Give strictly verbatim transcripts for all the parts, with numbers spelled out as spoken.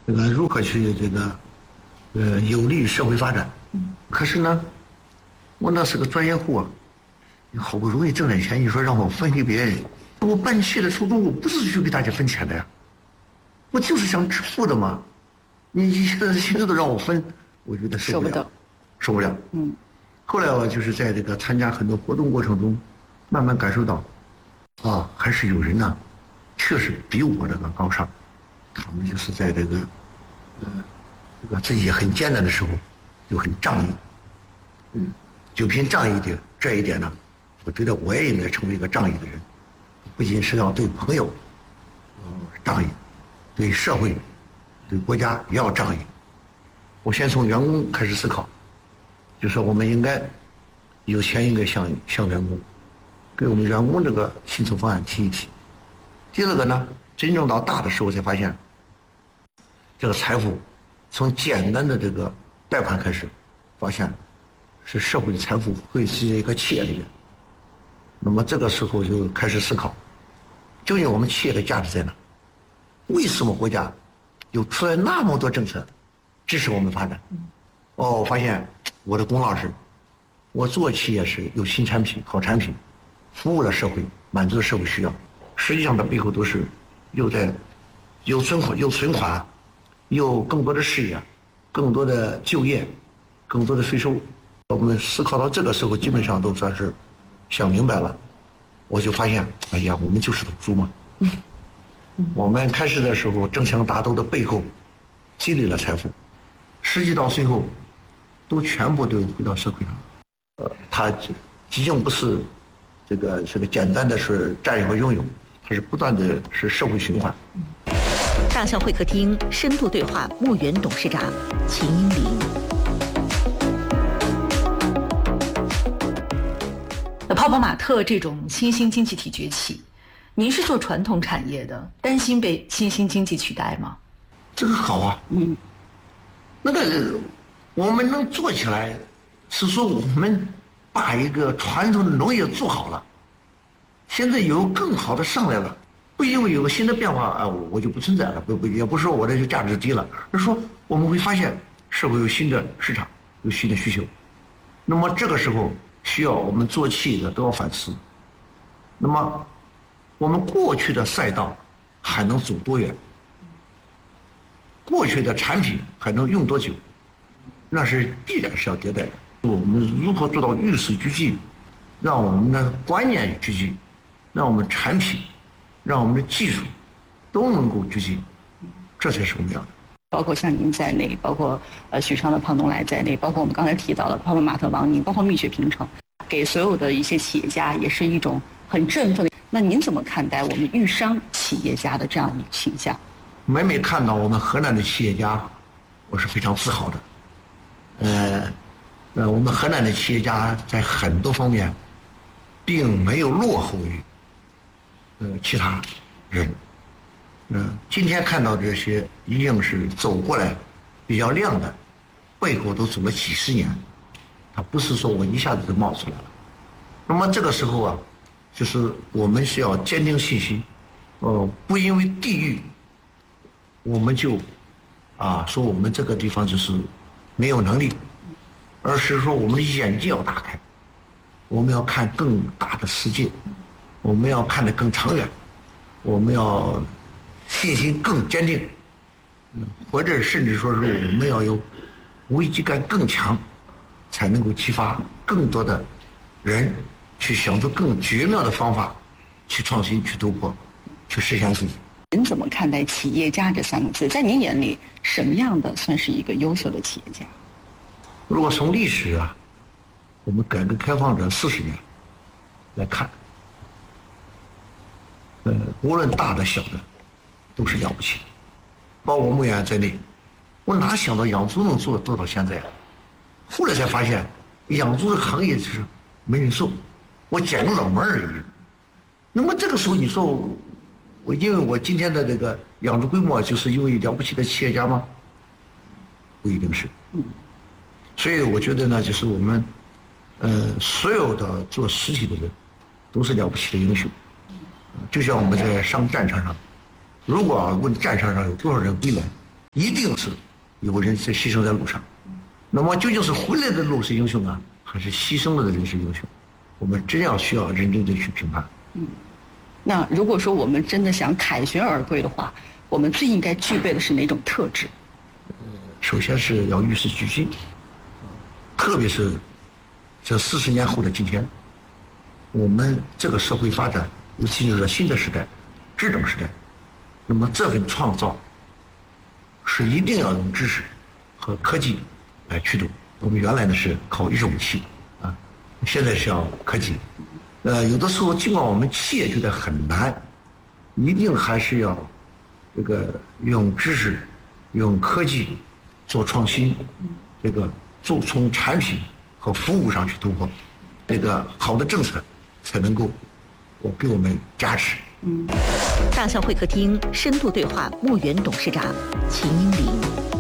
这个如何去这个呃有利于社会发展。可是呢，我那是个专业户啊，你好不容易挣点钱，你说让我分给别人，我办企业的初衷我不是去给大家分钱的呀，我就是想致富的嘛。你现在现在都让我分，我觉得受不了，受不了。嗯。后来我就是在这个参加很多活动过程中，慢慢感受到，啊，还是有人呢，确实比我这个高尚。他们就是在这个，呃，这个自己很艰难的时候，就很仗义。嗯，就凭仗义的这一点呢，我觉得我也应该成为一个仗义的人，不仅是要对朋友，呃，仗义，对社会。对国家也要仗义。我先从员工开始思考，就说我们应该有钱应该向向员工，给我们员工这个薪酬方案提一提。第二个呢，真正到大的时候才发现，这个财富从简单的这个贷款开始，发现是社会的财富汇集在一个企业里面。那么这个时候就开始思考，究竟我们企业的价值在哪？为什么国家有出来那么多政策支持我们发展？哦，我发现我的功劳是，我做企业是有新产品、好产品，服务了社会，满足了社会需要。实际上的背后都是又在有存款、有存款，有更多的事业，更多的就业，更多的税收。我们思考到这个时候，基本上都算是想明白了。我就发现，哎呀，我们就是赌注嘛。我们开始的时候争强打斗的背后，积累了财富，实际到最后，都全部都回到社会上。呃，它毕竟不是这个这个简单的是占有和拥有，它是不断的是社会循环。 大象会客厅深度对话牧原董事长秦英林。 那泡泡玛特这种新兴经济体崛起，您是做传统产业的，担心被新兴经济取代吗？ 这个好啊，嗯，那个我们能做起来，是说我们把一个传统的农业做好了，现在有更好的上来了，不因为有个新的变化啊，我我就不存在了，不不，也不是说我这就价值低了，而是说我们会发现社会有新的市场，有新的需求，那么这个时候需要我们做企业的都要反思，那么我们过去的赛道还能走多远？过去的产品还能用多久？那是必然是要迭代的。我们如何做到与时俱进，让我们的观念俱进，让我们产品，让我们的技术都能够俱进，这才是我们要的。 包括像您在内，包括呃许昌的庞东来在内，包括我们刚才提到的泡泡玛特王宁，包括蜜雪平城，给所有的一些企业家也是一种很振奋的。那您怎么看待我们豫商企业家的这样一个倾向？ 每每看到我们河南的企业家，我是非常自豪的。呃，呃，我们河南的企业家在很多方面，并没有落后于呃其他人。嗯、呃，今天看到这些一定是走过来比较亮的，背后都走了几十年，他不是说我一下子就冒出来了。那么这个时候啊，就是我们需要坚定信心，呃，不因为地域，我们就啊说我们这个地方就是没有能力，而是说我们的眼界要打开，我们要看更大的世界，我们要看得更长远，我们要信心更坚定，或者甚至说是我们要有危机感更强，才能够激发更多的人去想出更绝妙的方法，去创新、去突破、去实现自己。 您怎么看待企业家这三个字？在您眼里，什么样的算是一个优秀的企业家？ 如果从历史啊，我们改革开放这四十年来看，呃，无论大的小的，都是了不起的，包括牧原在内。我哪想到养猪能做做到现在啊？后来才发现，养猪这个行业就是没人做，我捡个老门而已。那么这个时候，你说我，我因为我今天的这个养猪规模，就是因为了不起的企业家吗？不一定是。嗯。所以我觉得呢，就是我们，呃，所有的做实体的人，都是了不起的英雄。就像我们在上战场上，如果问战场上有多少人归来， 一定是有人在牺牲在路上。那么究竟是回来的路是英雄啊，还是牺牲了的人是英雄？我们真要需要认真的去评判。 嗯，那如果说我们真的想凯旋而归的话，我们最应该具备的是哪种特质？ 首先是要与时俱进，特别是这四十年后的今天，我们这个社会发展又进入了新的时代，智能时代。那么这份创造是一定要用知识和科技来驱动。我们原来呢是靠热武器啊，现在是要科技。呃，有的时候尽管我们企业觉得很难，一定还是要这个用知识、用科技做创新，这个做从产品和服务上去突破，这个好的政策才能够我给我们加持。 嗯，大象会客厅深度对话牧原董事长秦英林。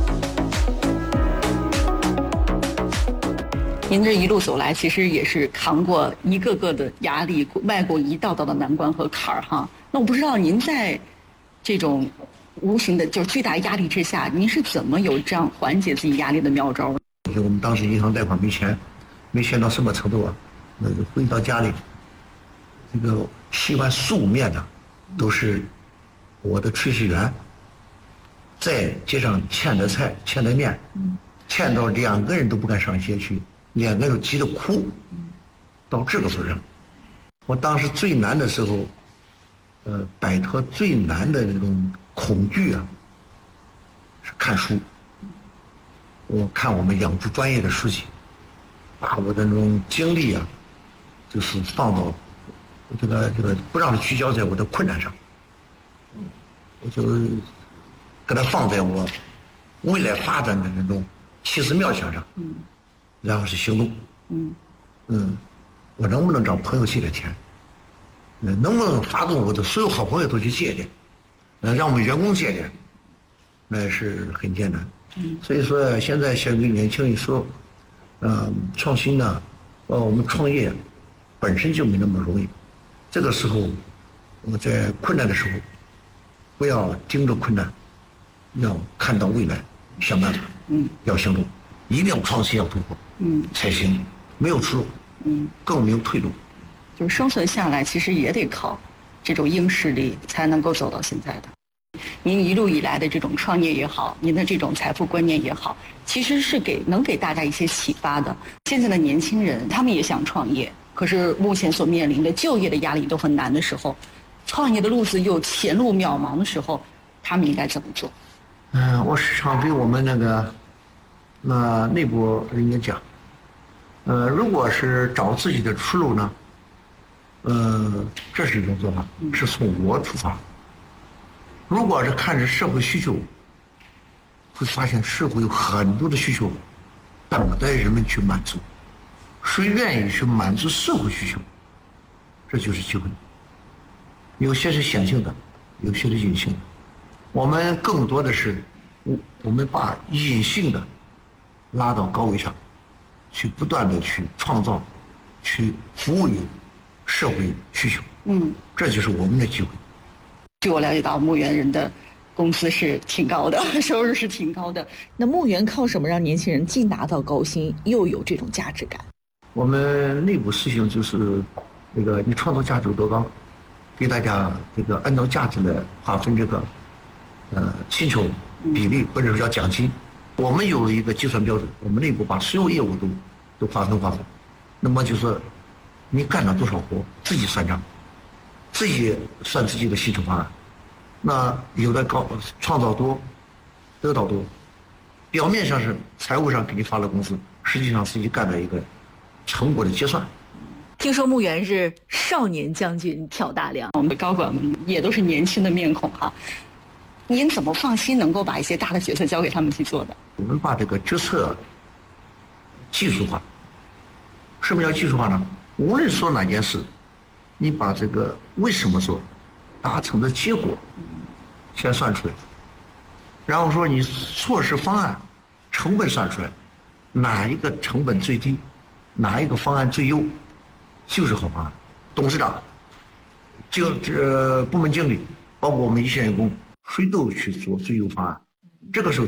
您这一路走来，其实也是扛过一个个的压力，迈过一道道的难关和坎儿哈。那我不知道您在这种无形的就是巨大压力之下，您是怎么有这样缓解自己压力的妙招？ 我们当时银行贷款没钱，没钱到什么程度啊？那就回到家里，这个洗碗素面的都是我的炊事员，再加上欠的菜、欠的面，欠到两个人都不敢上街去。两个人都急得哭，到这个份上，我当时最难的时候，呃，摆脱最难的那种恐惧啊，是看书。我看我们养猪专业的书籍，把我的那种精力啊，就是放到这个这个不让它聚焦在我的困难上，我就给它放在我未来发展的那种七十妙想上。然后是行动，嗯，嗯，我能不能找朋友借点钱？能不能发动我的所有好朋友都去借点？呃，让我们员工借点，那是很艰难。嗯，所以说现在相对年轻人说，呃，创新呢，呃，我们创业本身就没那么容易。这个时候，我在困难的时候，不要盯着困难，要看到未来，想办法，嗯，要行动，一定要创新，要突破。嗯，才行，没有出路，嗯，更没有退路。 就是生存下来，其实也得靠这种硬实力才能够走到现在的。您一路以来的这种创业也好，您的这种财富观念也好，其实是给能给大家一些启发的。现在的年轻人，他们也想创业，可是目前所面临的就业的压力都很难的时候，创业的路子又前路渺茫的时候，他们应该怎么做？ 嗯、呃，我时常对我们那个那内部人员讲。呃，如果是找自己的出路呢，呃，这是一种做法，是从我出发。如果是看着社会需求，会发现社会有很多的需求等待人们去满足，谁愿意去满足社会需求，这就是机会。有些是显性的，有些是隐性的。我们更多的是，我我们把隐性的拉到高位上。去不断的去创造，去服务于社会需求，嗯，这就是我们的机会。 据我了解到，牧原人的工资是挺高的，收入是挺高的。 那牧原靠什么让年轻人既拿到高薪，又有这种价值感？ 我们内部实行就是那个你创造价值有多高，给大家这个按照价值来划分这个呃薪酬比例，或者说叫奖金。我们有一个计算标准，我们内部把所有业务都都划分划分。那么就是你干了多少活，自己算账，自己算自己的薪酬方案。那有的高创造多，得到多，表面上是财务上给你发了工资，实际上自己干了一个成果的结算。 听说牧原是少年将军挑大梁， 我们的高管们也都是年轻的面孔哈。您怎么放心能够把一些大的决策交给他们去做的？ 我们把这个决策技术化。什么叫技术化呢？无论说哪件事，你把这个为什么做，达成的结果先算出来，然后说你措施方案成本算出来，哪一个成本最低，哪一个方案最优，就是好方案。董事长、经这部门经理，包括我们一线员工，谁都去做最优方案， 这个时候